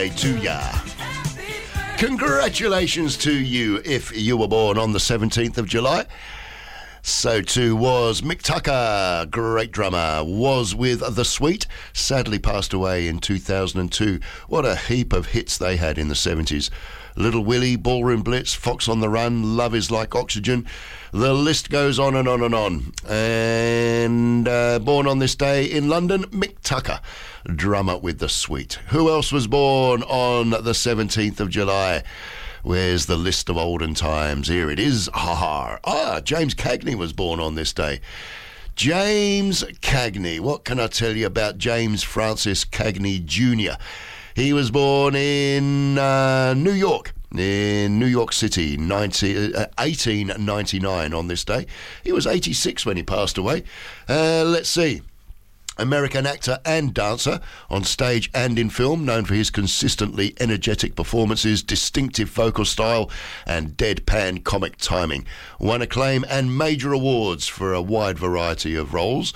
to ya. Congratulations to you if you were born on the 17th of July. So too was Mick Tucker, great drummer, was with The Sweet, sadly passed away in 2002. What a heap of hits they had in the 70s. Little Willie, Ballroom Blitz, Fox on the Run, Love is Like Oxygen. The list goes on and on and on. And born on this day in London, Mick Tucker, drummer with The Sweet. Who else was born on the 17th of July? Where's the list of olden times? Here it is. James Cagney was born on this day. James Cagney. What can I tell you about James Francis Cagney Jr.? He was born in New York City, 1899 on this day. He was 86 when he passed away. Let's see. American actor and dancer on stage and in film, known for his consistently energetic performances, distinctive vocal style and deadpan comic timing. Won acclaim and major awards for a wide variety of roles.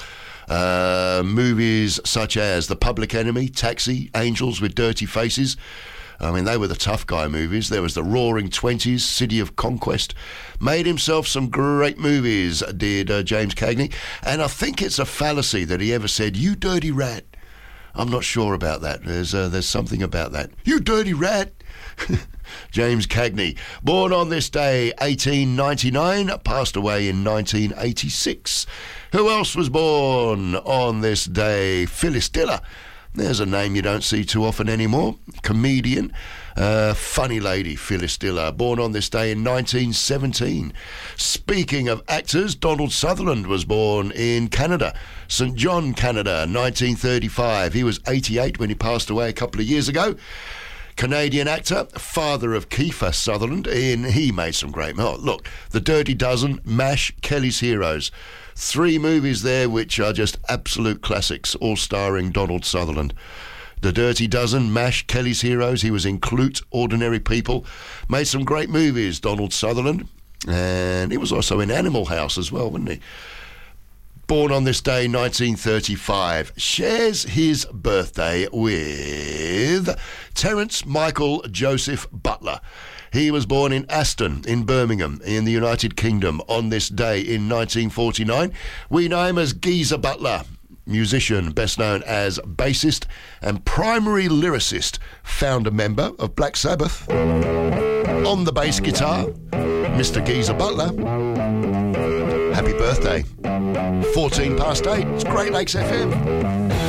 Movies such as The Public Enemy, Taxi, Angels with Dirty Faces. I mean, they were the tough guy movies. There was the Roaring Twenties, City of Conquest. Made himself some great movies, did James Cagney. And I think it's a fallacy that he ever said, "You dirty rat." I'm not sure about that. There's something about that. "You dirty rat." James Cagney, born on this day, 1899, passed away in 1986. Who else was born on this day? Phyllis Diller. There's a name you don't see too often anymore. Comedian, funny lady, Phyllis Diller, born on this day in 1917. Speaking of actors, Donald Sutherland was born in Canada, St. John, Canada, 1935. He was 88 when he passed away a couple of years ago. Canadian actor, father of Kiefer Sutherland, and he made some great... Oh, look, The Dirty Dozen, MASH, Kelly's Heroes. 3 movies there which are just absolute classics, all starring Donald Sutherland. The Dirty Dozen, MASH, Kelly's Heroes. He was in Clute, Ordinary People. Made some great movies, Donald Sutherland. And he was also in Animal House as well, wasn't he? Born on this day, 1935. Shares his birthday with Terence Michael Joseph Butler. He was born in Aston, in Birmingham, in the United Kingdom, on this day in 1949. We know him as Geezer Butler, musician, best known as bassist and primary lyricist, founder member of Black Sabbath. On the bass guitar, Mr. Geezer Butler. Happy birthday. 14 past 8. It's Great Lakes FM.